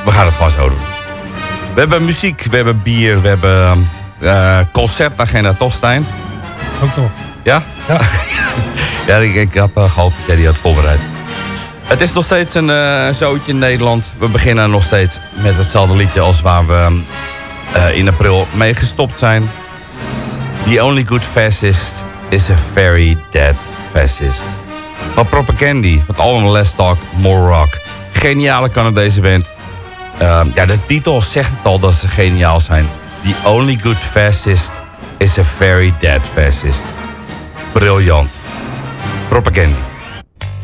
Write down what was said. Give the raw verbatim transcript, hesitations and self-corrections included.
we gaan het gewoon zo doen. We hebben muziek, we hebben bier, we hebben uh, concertagenda, toch Stijn? Ook toch? Ja? Ja. ja, ik, ik had uh, gehoopt dat jij die had voorbereid. Het is nog steeds een uh, zootje in Nederland. We beginnen nog steeds met hetzelfde liedje als waar we uh, in april mee gestopt zijn. The only good fascist is a very dead fascist. Van Propaganda, van het album Less Talk, More Rock. Geniale Canadese band. Uh, ja, de titel zegt het al dat ze geniaal zijn. The only good fascist is a very dead fascist. Briljant. Propaganda.